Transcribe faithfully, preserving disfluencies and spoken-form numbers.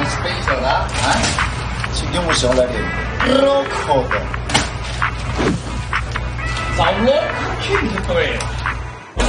special 的啊，今天我是要来点可口的。 找我去就可以了。